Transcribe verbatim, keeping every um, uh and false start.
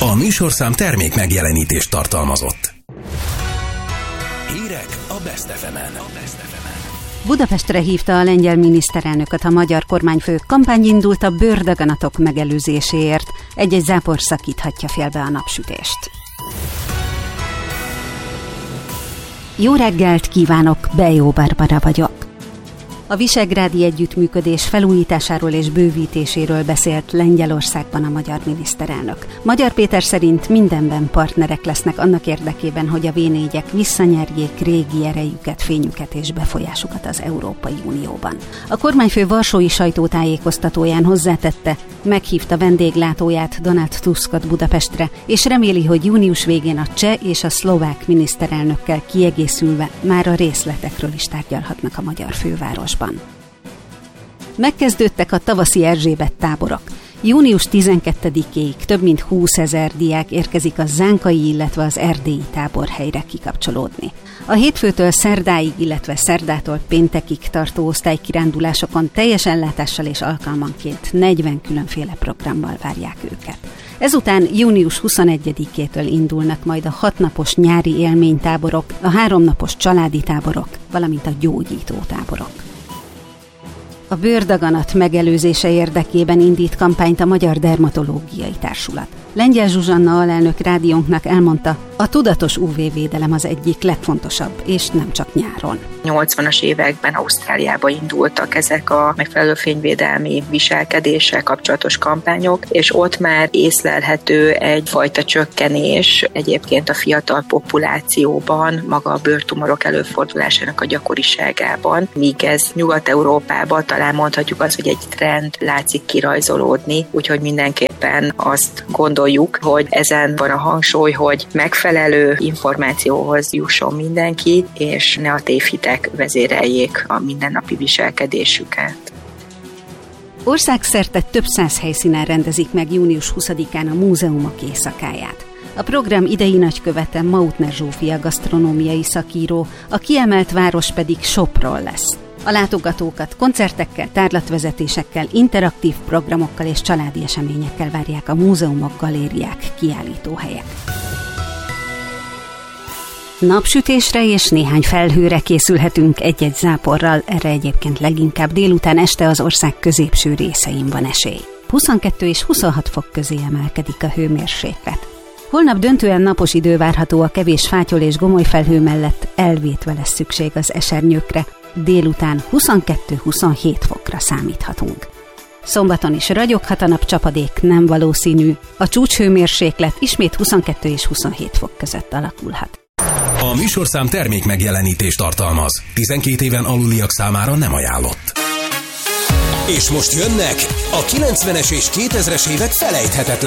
A műsorszám termék megjelenítést tartalmazott. Hírek a Best ef emen. Budapestre hívta a lengyel miniszterelnököt a magyar kormányfő. Kampány indult a bőrdaganatok megelőzéséért. Egy-egy zápor szakíthatja félbe a napsütést. Jó reggelt kívánok, Bejó Barbara vagyok. A visegrádi együttműködés felújításáról és bővítéséről beszélt Lengyelországban a magyar miniszterelnök. Magyar Péter szerint mindenben partnerek lesznek annak érdekében, hogy a vé négyek visszanyerjék régi erejüket, fényüket és befolyásukat az Európai Unióban. A kormányfő varsói sajtótájékoztatóján hozzátette, meghívta vendéglátóját, Donald Tuskot Budapestre, és reméli, hogy június végén a cseh és a szlovák miniszterelnökkel kiegészülve már a részletekről is tárgyalhatnak a magyar fővárosban. Megkezdődtek a tavaszi Erzsébet táborok. június tizenkettedikéig több mint húszezer diák érkezik a zánkai, illetve az erdélyi táborhelyre kikapcsolódni. A hétfőtől szerdáig, illetve szerdától péntekig tartó osztálykirándulásokon teljes ellátással és alkalmanként negyven különféle programmal várják őket. Ezután június huszonegyedikétől indulnak majd a hatnapos nyári élménytáborok, a háromnapos családi táborok, valamint a gyógyító táborok. A bőrdaganat megelőzése érdekében indít kampányt a Magyar Dermatológiai Társulat. Lengyel Zsuzsanna alelnök rádiónknak elmondta, a tudatos ú vé-védelem az egyik legfontosabb, és nem csak nyáron. nyolcvanas években Ausztráliába indultak ezek a megfelelő fényvédelmi viselkedéssel kapcsolatos kampányok, és ott már észlelhető egyfajta csökkenés egyébként a fiatal populációban, maga a bőrtumorok előfordulásának a gyakoriságában, míg ez Nyugat-Európában talán mondhatjuk azt, hogy egy trend látszik kirajzolódni, úgyhogy mindenképpen azt gondoljuk, hogy ezen van a hangsúly, hogy megfelelő információhoz jusson mindenki, és ne a tévhitek vezéreljék a mindennapi viselkedésüket. Országszerte több száz helyszínen rendezik meg június huszadikán a múzeumok éjszakáját. A program idei nagykövete Mautner Zsófia gasztronómiai szakíró, a kiemelt város pedig Sopron lesz. A látogatókat koncertekkel, tárlatvezetésekkel, interaktív programokkal és családi eseményekkel várják a múzeumok, galériák, kiállítóhelyek. Napsütésre és néhány felhőre készülhetünk egy-egy záporral, erre egyébként leginkább délután este az ország középső részein van esély. huszonkettő és huszonhat fok közé emelkedik a hőmérséklet. Holnap döntően napos idő várható, a kevés fátyol és gomoly felhő mellett elvétve lesz szükség az esernyőkre. Délután huszonkettő-huszonhét fokra számíthatunk. Szombaton is ragyoghat a nap, csapadék nem valószínű. A csúcshőmérséklet ismét huszonkettő és huszonhét fok között alakulhat. A műsorszám termék megjelenítést tartalmaz. tizenkét éven aluliak számára nem ajánlott. És most jönnek a kilencvenes és kétezres évek felejthetetlen